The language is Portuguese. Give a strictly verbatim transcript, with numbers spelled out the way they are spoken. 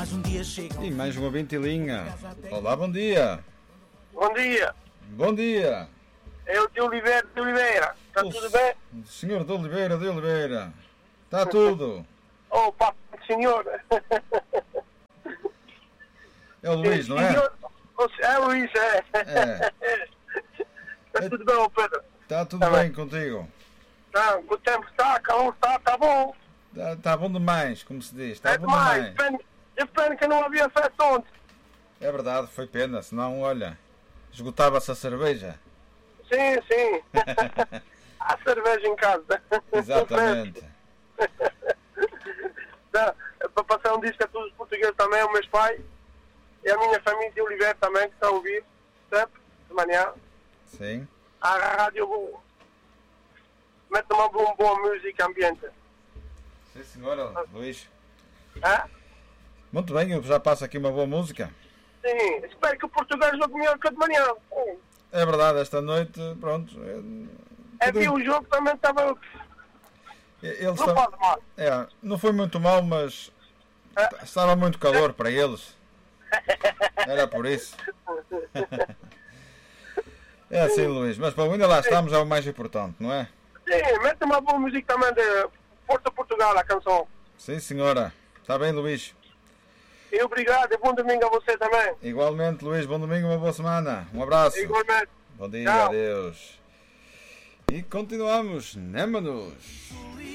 mais um dia chega. E mais uma vintilinha. Olá, bom dia. Bom dia. Bom dia. É o de Oliveira de Oliveira. Está tudo bem? Senhor de Oliveira de Oliveira. Está tudo. Oh, pá, senhor. É o Luís, não é? Senhor, é o Luís, é. É. Está tudo bem, Pedro? Está tudo Tá bem, bem. contigo? Tá, o tempo está, calor está, está bom. Está tá bom demais, como se diz. Está É bom demais. demais. Pena, é pena que não havia festa ontem. É verdade, foi pena. Senão, olha, esgotava-se a cerveja. Sim, sim. Há cerveja em casa. Exatamente. Tá, para passar um disco a todos os portugueses também, o meu pai e a minha família de Oliveira também, que está a ouvir, sempre, de manhã. Sim. A rádio boa. Mete uma boa, boa música ambiente. Sim, senhora, Luís. Hã? Muito bem, eu já passo aqui uma boa música. Sim, espero que o português jogue melhor que o de manhã. Sim. É verdade, esta noite, pronto. É, É que o jogo também estava. eles Não estavam- pode mal. é, não foi muito mal, mas É. estava muito calor para eles. Era por isso. É assim, Luís. Mas bom, ainda lá estamos, é o mais importante, não é? Sim, mete uma boa música também de Porto Portugal, a canção. Sim, senhora. Está bem, Luís? E obrigado, e bom domingo a você também. Igualmente, Luís. Bom domingo, uma boa semana. Um abraço. Igualmente. Bom dia, Tchau. adeus. E continuamos. Nemo-nos.